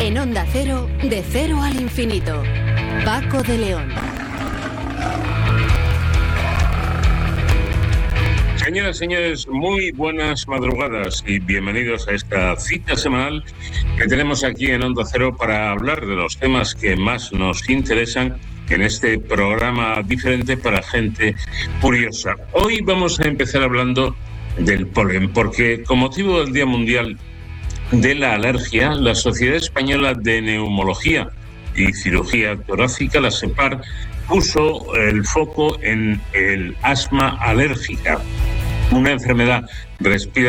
En Onda Cero, de cero al infinito. Paco de León. Señoras y señores, muy buenas madrugadas y bienvenidos a esta cita semanal que tenemos aquí en Onda Cero para hablar de los temas que más nos interesan en este programa diferente para gente curiosa. Hoy vamos a empezar hablando del polen, porque con motivo del Día Mundial de la Alergia, la Sociedad Española de Neumología y Cirugía Torácica, la SEPAR, puso el foco en el asma alérgica, una enfermedad respiratoria